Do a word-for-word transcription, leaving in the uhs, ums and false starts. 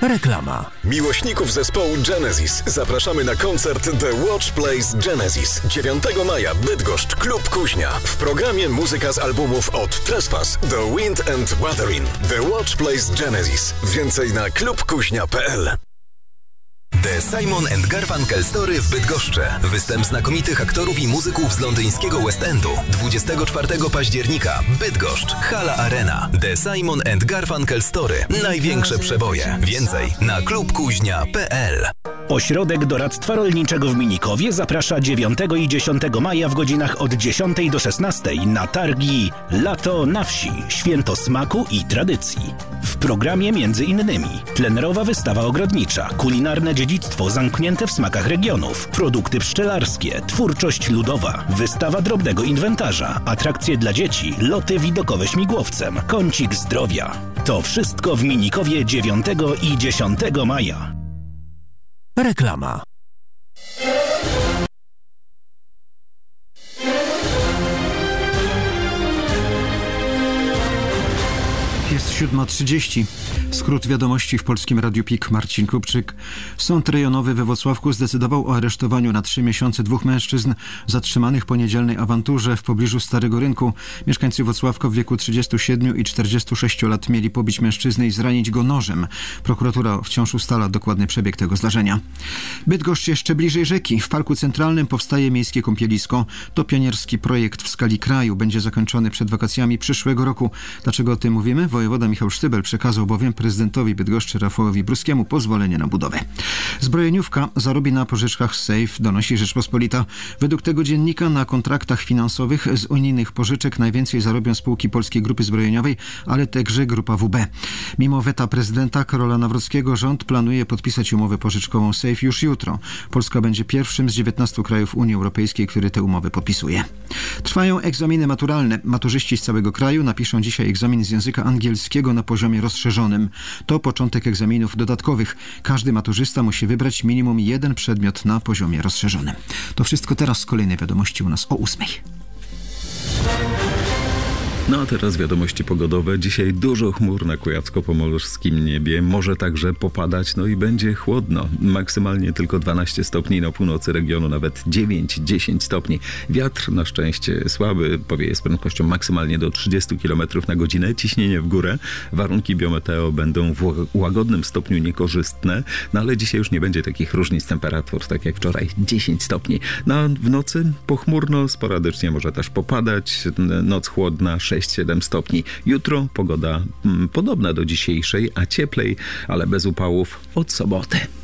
Reklama. Miłośników zespołu Genesis zapraszamy na koncert The Watch Plays Genesis. dziewiątego maja Bydgoszcz, Klub Kuźnia. W programie muzyka z albumów od Trespass, The Wind and Wuthering. The Watch Plays Genesis. Więcej na klub kuźnia kropka p l. The Simon and Garfunkel Story w Bydgoszczy. Występ znakomitych aktorów i muzyków z londyńskiego West Endu. dwudziestego czwartego października. Bydgoszcz. Hala Arena. The Simon and Garfunkel Story. Największe przeboje. Więcej na klub kuźnia kropka p l. Ośrodek Doradztwa Rolniczego w Minikowie zaprasza dziewiątego i dziesiątego maja w godzinach od dziesiątej do szesnastej na targi Lato na wsi. Święto smaku i tradycji. W programie między innymi plenerowa wystawa ogrodnicza, kulinarne dziedzictwo zamknięte w smakach regionów, produkty pszczelarskie, twórczość ludowa, wystawa drobnego inwentarza, atrakcje dla dzieci, loty widokowe śmigłowcem, kącik zdrowia. To wszystko w Minikowie dziewiątego i dziesiątego maja. Reklama. Jest siódma trzydzieści. Skrót wiadomości w Polskim Radiu P I K. Marcin Kupczyk. Sąd rejonowy we Włocławku zdecydował o aresztowaniu na trzy miesiące dwóch mężczyzn zatrzymanych po niedzielnej awanturze w pobliżu Starego Rynku. Mieszkańcy Włocławka w wieku trzydziestu siedmiu i czterdziestu sześciu lat mieli pobić mężczyznę i zranić go nożem. Prokuratura wciąż ustala dokładny przebieg tego zdarzenia. Bydgoszcz jeszcze bliżej rzeki. W Parku Centralnym powstaje miejskie kąpielisko. To pionierski projekt w skali kraju. Będzie zakończony przed wakacjami przyszłego roku. Dlaczego o tym mówimy? Wojewoda Michał Sztybel przekazał bowiem prezydentowi Bydgoszczy Rafałowi Bruskiemu pozwolenie na budowę. Zbrojeniówka zarobi na pożyczkach z Safe, donosi Rzeczpospolita. Według tego dziennika na kontraktach finansowych z unijnych pożyczek najwięcej zarobią spółki Polskiej Grupy Zbrojeniowej, ale także Grupa W B. Mimo weta prezydenta Karola Nawrockiego rząd planuje podpisać umowę pożyczkową Safe już jutro. Polska będzie pierwszym z dziewiętnastu krajów Unii Europejskiej, który tę umowę podpisuje. Trwają egzaminy maturalne. Maturzyści z całego kraju napiszą dzisiaj egzamin z języka angielskiego na poziomie rozszerzonym. To początek egzaminów dodatkowych. Każdy maturzysta musi wybrać minimum jeden przedmiot na poziomie rozszerzonym. To wszystko teraz. Kolejne wiadomości u nas o ósmej. No a teraz wiadomości pogodowe. Dzisiaj dużo chmur na kujawsko-pomorskim niebie. Może także popadać, no i będzie chłodno. Maksymalnie tylko dwanaście stopni, na północy regionu nawet dziewięć dziesięć stopni. Wiatr na szczęście słaby, powieje z prędkością maksymalnie do trzydziestu kilometrów na godzinę. Ciśnienie w górę. Warunki biometeo będą w łagodnym stopniu niekorzystne, no ale dzisiaj już nie będzie takich różnic temperatur, tak jak wczoraj, dziesięć stopni. No a w nocy pochmurno, sporadycznie może też popadać. Noc chłodna, sześć siedem stopni. Jutro pogoda mm, podobna do dzisiejszej, a cieplej, ale bez upałów od soboty.